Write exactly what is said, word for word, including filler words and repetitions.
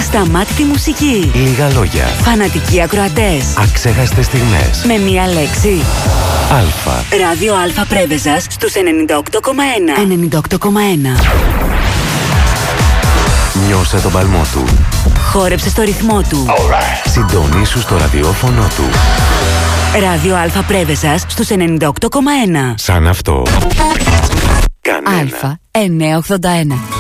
Ασταμάτητη μουσική. Λίγα λόγια. Φανατικοί ακροατές. Αξέχαστες στιγμές. Με μία λέξη. Αλφα. Ράδιο Αλφα Πρέβεζας στους ενενήντα οκτώ κόμμα ένα. ενενήντα οκτώ κόμμα ένα. Νιώσε τον παλμό του. Χόρεψε στο ρυθμό του. Right. Συντονίσου στο ραδιόφωνο του. Ράδιο Αλφα Πρέβεζας στους ενενήντα οκτώ κόμμα ένα. Σαν αυτό. Κανένα. Αλφα εννιακόσια ογδόντα ένα.